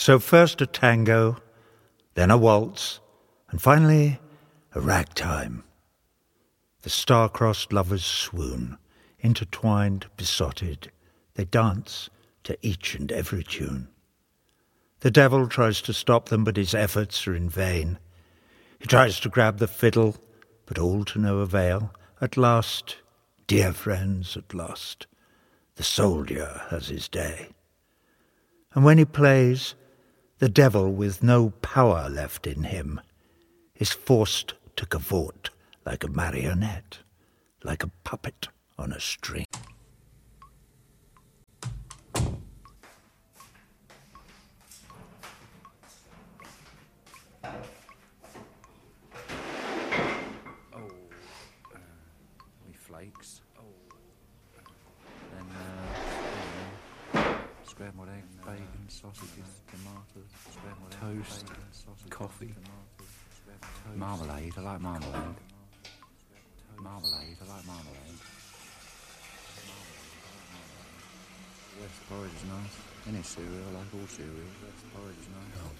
So first a tango, then a waltz, and finally a ragtime. The star-crossed lovers swoon, intertwined, besotted. They dance to each and every tune. The devil tries to stop them, but his efforts are in vain. He tries to grab the fiddle, but all to no avail. At last, dear friends, at last, the soldier has his day. And when he plays, the devil, with no power left in him, is forced to cavort like a marionette, like a puppet on a string. Flakes. Then scrambled egg, bacon, sausages, tomatoes, toast, coffee, marmalade. I like marmalade. West porridge is nice. Any cereal, I like all cereal. West porridge is nice.